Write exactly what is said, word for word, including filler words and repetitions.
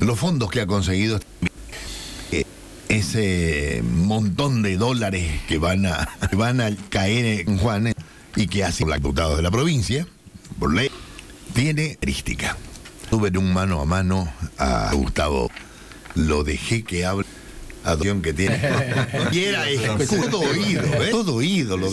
los fondos que ha conseguido, eh, ese montón de dólares que van a, que van a caer en Juan y que hace los diputados de la provincia, por ley, tiene crística. Tuve en un mano a mano a Gustavo, lo dejé que hable, adopción que tiene. Y era todo oído, ¿eh? Todo oído. Lo